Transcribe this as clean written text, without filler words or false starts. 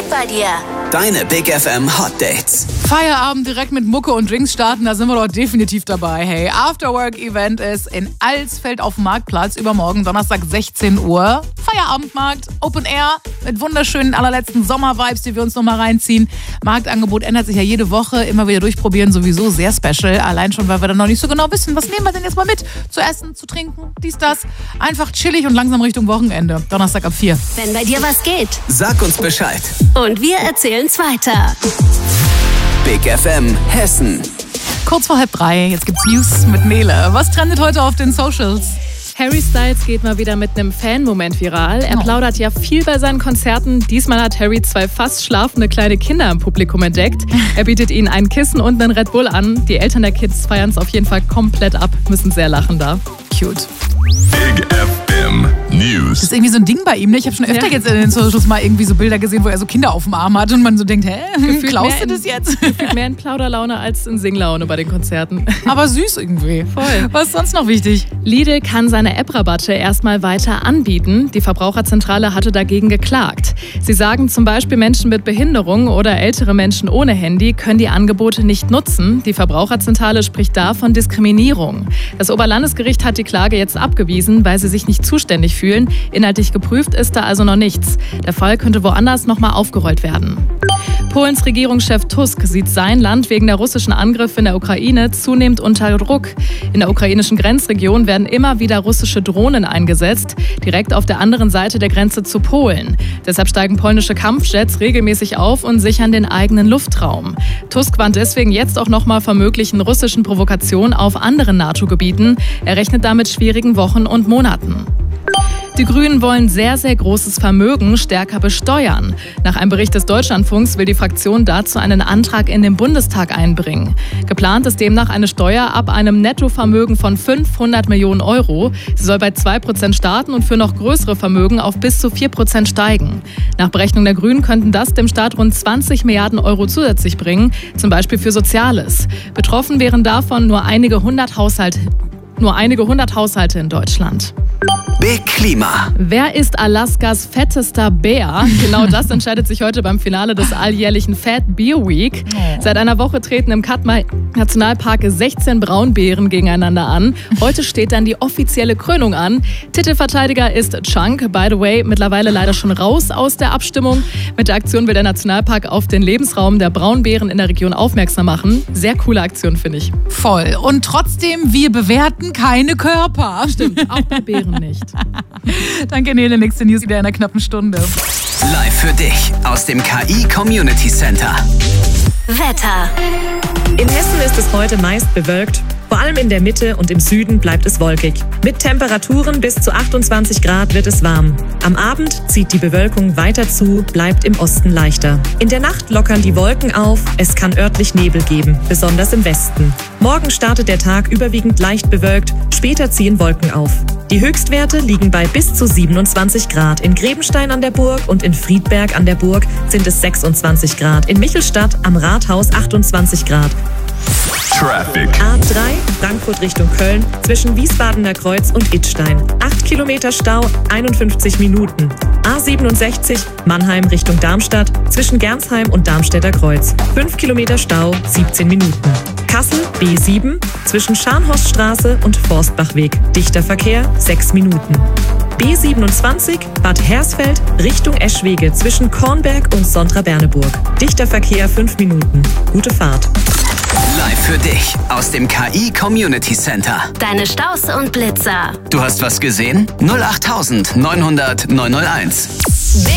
bei dir. Deine Big FM Hot Dates. Feierabend direkt mit Mucke und Drinks starten, da sind wir doch definitiv dabei. Hey, Afterwork-Event ist in Alsfeld auf dem Marktplatz übermorgen, Donnerstag 16 Uhr. Feierabendmarkt, Open Air mit wunderschönen allerletzten Sommer-Vibes, die wir uns nochmal reinziehen. Marktangebot ändert sich ja jede Woche, immer wieder durchprobieren, sowieso sehr special. Allein schon, weil wir dann noch nicht so genau wissen, was nehmen wir denn jetzt mal mit? Zu essen, zu trinken, dies, das. Einfach chillig und langsam Richtung Wochenende. Donnerstag ab 4. Wenn bei dir was geht. Sag uns Bescheid. Und wir erzählen's weiter. Big FM Hessen. Kurz vor 2:30, jetzt gibt's News mit Nele. Was trendet heute auf den Socials? Harry Styles geht mal wieder mit einem Fan-Moment viral. Er plaudert ja viel bei seinen Konzerten. Diesmal hat Harry 2 fast schlafende kleine Kinder im Publikum entdeckt. Er bietet ihnen ein Kissen und einen Red Bull an. Die Eltern der Kids feiern es auf jeden Fall komplett ab, müssen sehr lachen da. Cute. Big FM News. Das ist irgendwie so ein Ding bei ihm, ne? Ich habe schon öfter jetzt in den Socials mal irgendwie so Bilder gesehen, wo er so Kinder auf dem Arm hat und man so denkt, klaust du das jetzt? Gefühlt mehr in Plauderlaune als in Singlaune bei den Konzerten. Aber süß irgendwie. Voll. Was ist sonst noch wichtig? Lidl kann seine App-Rabatte erstmal weiter anbieten. Die Verbraucherzentrale hatte dagegen geklagt. Sie sagen zum Beispiel, Menschen mit Behinderung oder ältere Menschen ohne Handy können die Angebote nicht nutzen. Die Verbraucherzentrale spricht da von Diskriminierung. Das Oberlandesgericht hat die Klage jetzt abgewiesen, weil sie sich nicht zuständig fühlen. Inhaltlich geprüft ist da also noch nichts. Der Fall könnte woanders nochmal aufgerollt werden. Polens Regierungschef Tusk sieht sein Land wegen der russischen Angriffe in der Ukraine zunehmend unter Druck. In der ukrainischen Grenzregion werden immer wieder russische Drohnen eingesetzt, direkt auf der anderen Seite der Grenze zu Polen. Deshalb steigen polnische Kampfjets regelmäßig auf und sichern den eigenen Luftraum. Tusk warnt deswegen jetzt auch nochmal vor möglichen russischen Provokationen auf anderen NATO-Gebieten. Er rechnet damit schwierigen Wochen und Monaten. Die Grünen wollen sehr, sehr großes Vermögen stärker besteuern. Nach einem Bericht des Deutschlandfunks will die Fraktion dazu einen Antrag in den Bundestag einbringen. Geplant ist demnach eine Steuer ab einem Nettovermögen von 500 Millionen Euro. Sie soll bei 2% starten und für noch größere Vermögen auf bis zu 4% steigen. Nach Berechnung der Grünen könnten das dem Staat rund 20 Milliarden Euro zusätzlich bringen, zum Beispiel für Soziales. Betroffen wären davon nur einige hundert Haushalte in Deutschland. Big Klima. Wer ist Alaskas fettester Bär? Genau das entscheidet sich heute beim Finale des alljährlichen Fat Bear Week. Seit einer Woche treten im Katmai Nationalpark 16 Braunbären gegeneinander an. Heute steht dann die offizielle Krönung an. Titelverteidiger ist Chunk, by the way, mittlerweile leider schon raus aus der Abstimmung. Mit der Aktion will der Nationalpark auf den Lebensraum der Braunbären in der Region aufmerksam machen. Sehr coole Aktion, finde ich. Voll. Und trotzdem, wir bewerten keine Körper. Stimmt, auch bei Bären nicht. Danke, Nele. Nächste News wieder in einer knappen Stunde. Live für dich aus dem KI Community Center. Wetter. In Hessen ist es heute meist bewölkt. Vor allem in der Mitte und im Süden bleibt es wolkig. Mit Temperaturen bis zu 28 Grad wird es warm. Am Abend zieht die Bewölkung weiter zu, bleibt im Osten leichter. In der Nacht lockern die Wolken auf, es kann örtlich Nebel geben, besonders im Westen. Morgen startet der Tag überwiegend leicht bewölkt, später ziehen Wolken auf. Die Höchstwerte liegen bei bis zu 27 Grad. In Grebenstein an der Burg und in Friedberg an der Burg sind es 26 Grad. In Michelstadt am Rathaus 28 Grad. Traffic. A3 Frankfurt Richtung Köln zwischen Wiesbadener Kreuz und Idstein. 8 Kilometer Stau, 51 Minuten. A67 Mannheim Richtung Darmstadt zwischen Gernsheim und Darmstädter Kreuz. 5 Kilometer Stau, 17 Minuten. Kassel B7 zwischen Scharnhorststraße und Forstbachweg. Dichter Verkehr, 6 Minuten. B27 Bad Hersfeld Richtung Eschwege zwischen Kornberg und Sontra-Berneburg. Dichter Verkehr, 5 Minuten. Gute Fahrt. Live für dich aus dem KI Community Center. Deine Staus und Blitzer. Du hast was gesehen? 08900 901.